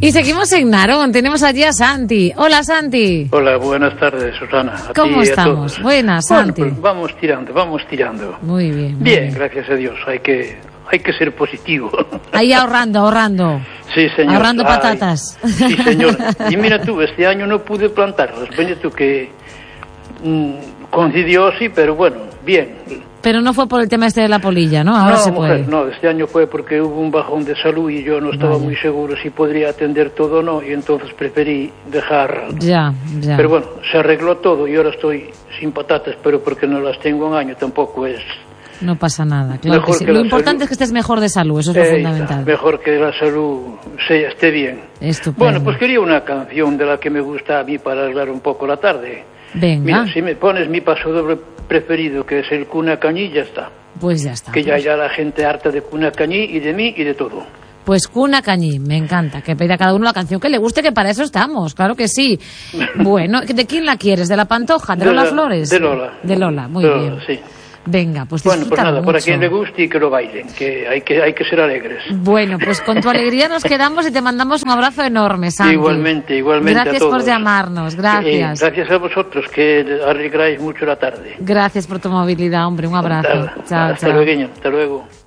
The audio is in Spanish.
Y seguimos en Narón, tenemos allí a Santi. Hola, Santi. Hola, buenas tardes, Susana. ¿Cómo estamos? Buenas, Santi. Bueno, pues vamos tirando. Muy bien. Bien, gracias a Dios, hay que ser positivo. Ahí ahorrando. Sí, señor. Ahorrando patatas. Sí, señor. Y mira tú, este año no pude plantarlas. Ven tú que coincidió, sí, pero bueno, bien. Pero no fue por el tema este de la polilla, ¿no? Ahora no, se mujer, puede. No, este año fue porque hubo un bajón de salud y yo no estaba muy seguro si podría atender todo o no, y entonces preferí dejar. Ya. Pero bueno, se arregló todo y ahora estoy sin patatas, pero porque no las tengo un año tampoco es. No pasa nada, claro que sí. Lo importante es que estés mejor de salud, eso es lo fundamental. Mejor que la salud esté bien. Estupendo. Bueno, pues quería una canción de la que me gusta a mí para alegrar un poco la tarde. Venga. Mira, si me pones mi pasodoble preferido, que es el Cuna Cañí, ya está. Pues ya está. Que ya la gente harta de Cuna Cañí y de mí y de todo. Pues Cuna Cañí, me encanta, que pida a cada uno la canción que le guste, que para eso estamos, claro que sí. Bueno, ¿de quién la quieres? ¿De la Pantoja? ¿De Lola Flores? De Lola. De Lola, muy bien. Sí. Venga, pues bueno, pues nada, mucho. Para quien le guste y que lo bailen, que hay que ser alegres. Bueno, pues con tu alegría nos quedamos y te mandamos un abrazo enorme, Santi. Igualmente Gracias a todos. por llamarnos, gracias. Gracias a vosotros, que alegráis mucho la tarde. Gracias por tu movilidad, hombre, un abrazo. Hasta luego.